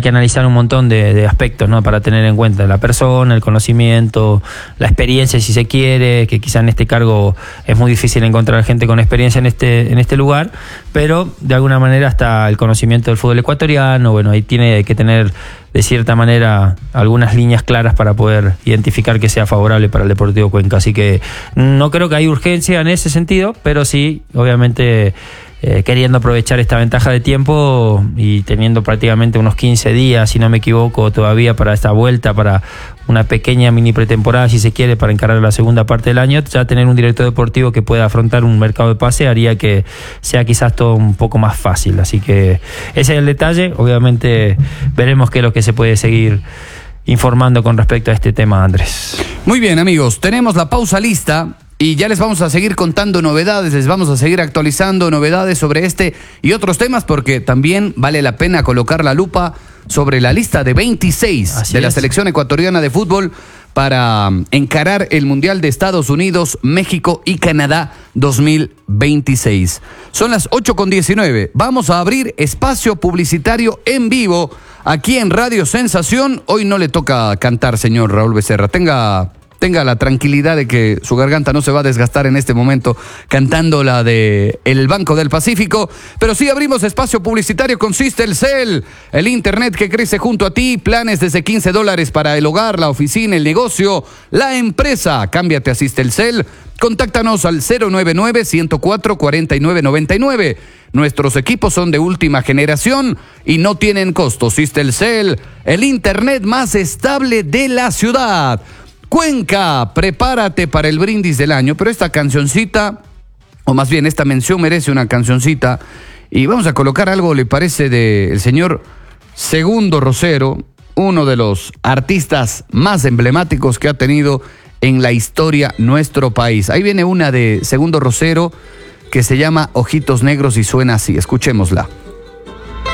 que analizar un montón de aspectos, ¿no? Para tener en cuenta la persona, el conocimiento, la experiencia, si se quiere, que quizá en este cargo es muy difícil encontrar gente con experiencia en este lugar, pero de alguna manera hasta el conocimiento del fútbol ecuatoriano, bueno, ahí tiene que tener de cierta manera algunas líneas claras para poder identificar que sea favorable para el Deportivo Cuenca. Así que no creo que hay urgencia en ese sentido, pero sí, obviamente, queriendo aprovechar esta ventaja de tiempo y teniendo prácticamente unos 15 días, si no me equivoco, todavía para esta vuelta, para una pequeña mini pretemporada, si se quiere, para encarar la segunda parte del año, ya tener un director deportivo que pueda afrontar un mercado de pase haría que sea quizás todo un poco más fácil. Así que ese es el detalle. Obviamente veremos qué es lo que se puede seguir informando con respecto a este tema, Andrés. Muy bien, amigos, tenemos la pausa lista y ya les vamos a seguir contando novedades, les vamos a seguir actualizando novedades sobre este y otros temas, porque también vale la pena colocar la lupa sobre la lista de 26 Así de la es. selección ecuatoriana de fútbol para encarar el Mundial de Estados Unidos, México y Canadá 2026. Son las 8:19. Vamos a abrir espacio publicitario en vivo aquí en Radio Sensación. Hoy no le toca cantar, señor Raúl Becerra. Tenga la tranquilidad de que su garganta no se va a desgastar en este momento cantando la de El Banco del Pacífico, pero sí abrimos espacio publicitario con Sistelcel, el internet que crece junto a ti, planes desde $15 para el hogar, la oficina, el negocio, la empresa. Cámbiate a Sistelcel, contáctanos al 099-104-4999. Nuestros equipos son de última generación y no tienen costo. Sistelcel, el internet más estable de la ciudad. Cuenca, prepárate para el brindis del año, pero esta cancioncita, o más bien esta mención merece una cancioncita, y vamos a colocar algo, le parece, del señor Segundo Rosero, uno de los artistas más emblemáticos que ha tenido en la historia nuestro país. Ahí viene una de Segundo Rosero que se llama Ojitos Negros y suena así, escuchémosla.